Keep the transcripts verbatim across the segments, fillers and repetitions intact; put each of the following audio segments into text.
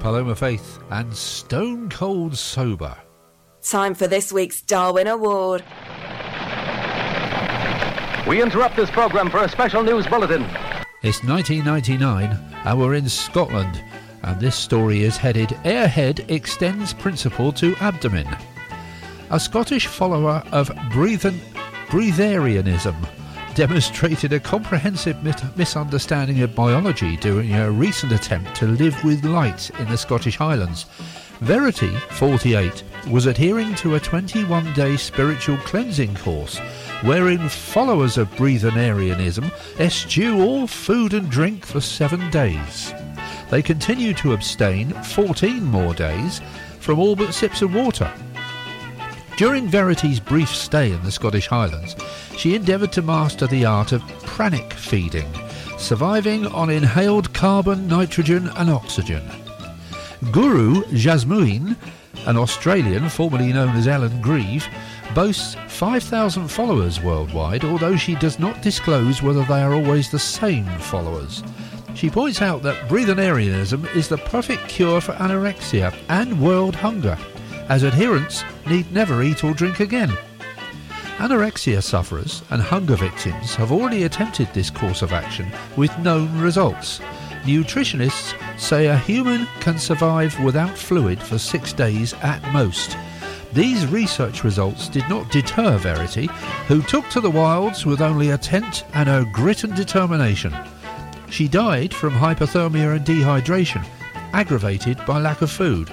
Paloma Faith and Stone Cold Sober. Time for this week's Darwin Award. We interrupt this programme for a special news bulletin. It's nineteen ninety-nine and we're in Scotland, and this story is headed Airhead Extends Principle to Abdomen. A Scottish follower of breathen, breatharianism demonstrated a comprehensive mit- misunderstanding of biology during a recent attempt to live with light in the Scottish Highlands. Verity, forty-eight, was adhering to a twenty-one day spiritual cleansing course wherein followers of breatharianism eschew all food and drink for seven days. They continue to abstain fourteen more days from all but sips of water. During Verity's brief stay in the Scottish Highlands, she endeavoured to master the art of pranic feeding, surviving on inhaled carbon, nitrogen and oxygen. Guru Jasmuin, an Australian formerly known as Ellen Grieve, boasts five thousand followers worldwide, although she does not disclose whether they are always the same followers. She points out that breatharianism is the perfect cure for anorexia and world hunger, as adherents need never eat or drink again. Anorexia sufferers and hunger victims have already attempted this course of action with known results. Nutritionists say a human can survive without fluid for six days at most. These research results did not deter Verity, who took to the wilds with only a tent and her grit and determination. She died from hypothermia and dehydration, aggravated by lack of food.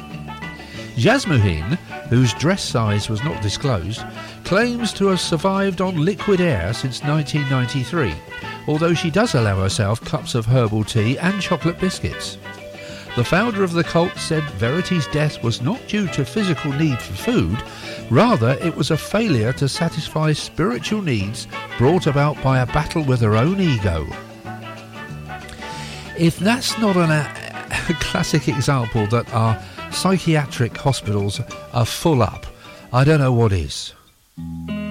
Jasmuheen, whose dress size was not disclosed, claims to have survived on liquid air since nineteen ninety-three, although she does allow herself cups of herbal tea and chocolate biscuits. The founder of the cult said Verity's death was not due to physical need for food, rather it was a failure to satisfy spiritual needs brought about by a battle with her own ego. If that's not an, a classic example that our psychiatric hospitals are full up, I don't know what is.